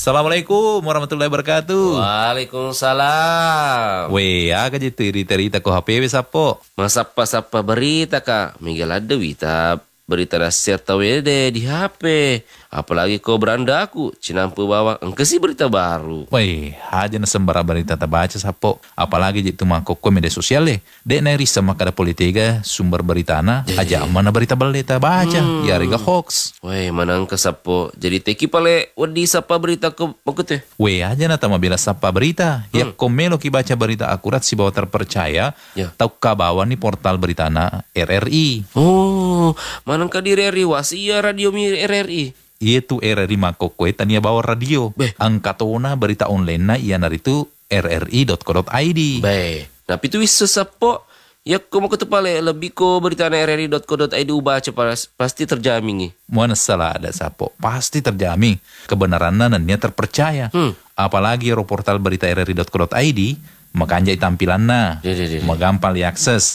Assalamualaikum warahmatullahi wabarakatuh. Waalaikumsalam. Aga je cerita ko HP wis apo? Masapa-sapa berita kak. Miguel ada berita nasihat tawede di HP. Apalagi kau beranda aku. Cinampu bawa engkesi berita baru. Aja na sembara berita tabaca sapo. Apalagi je mangkok ko media sosial Dek na risa makada politika sumber berita na. Aja mana berita baleta baca. Ya riga hoax. Manang ke sapo. Jadi teki pale wadi sapa berita ke makute. Aja na tama bila sapa berita. Ya komelo ki baca berita akurat si bawa terpercaya. Tau kabawa ni portal berita na RRI. Manang ka di RRI wasia radio mi RRI. Itu RRI mangkok ko tania bawa radio. Angkatona berita online na iya naritu rri.co.id. Tapi itu wisu sapo. Ya ko mau ketepale lebih ko berita na rri.co.id baca pasti terjamin. Mana salah ada sapo. Pasti terjamin. Kebenarannya nannya terpercaya. Apalagi portal berita rri.co.id. Makanjai tampilanna. Magampang diakses.